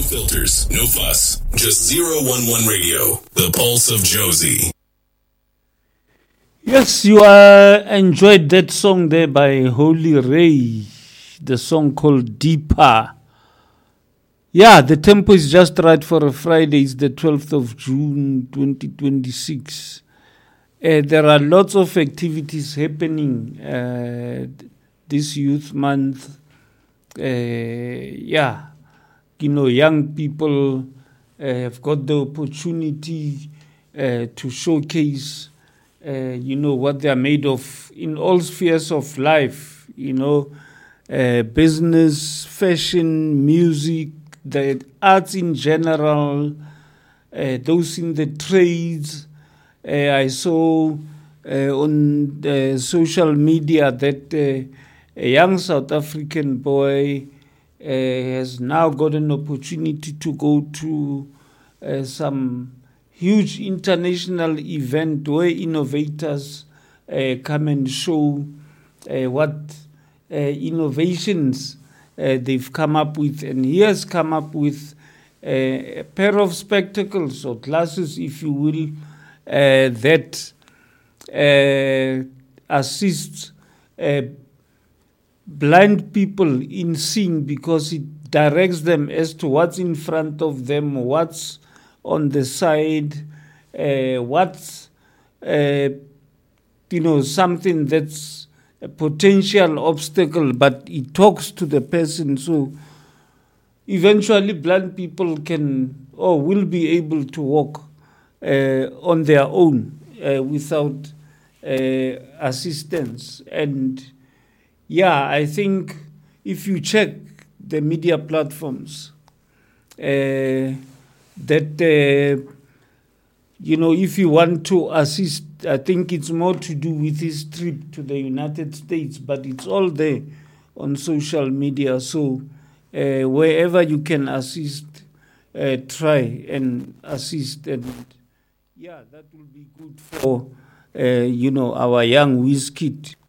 No filters, no fuss. Just 011 Radio, the pulse of Josie. Yes, you enjoyed that song there by Holy Ray, the song called Deeper. Yeah, the tempo is just right for a Friday. It's the 12th of June, 2026. There are lots of activities happening this Youth Month. Young people have got the opportunity to showcase, what they are made of in all spheres of life, business, fashion, music, the arts in general, those in the trades. I saw on social media that a young South African boy has now got an opportunity to go to some huge international event where innovators come and show what innovations they've come up with. And he has come up with a pair of spectacles or glasses, if you will, that assist blind people in seeing, because it directs them as to what's in front of them, what's on the side, what's something that's a potential obstacle, but it talks to the person. So eventually blind people can or will be able to walk on their own without assistance. And I think if you check the media platforms, that if you want to assist, I think it's more to do with his trip to the United States, but it's all there on social media. So wherever you can assist, try and assist. And that will be good for, our young Wizkid.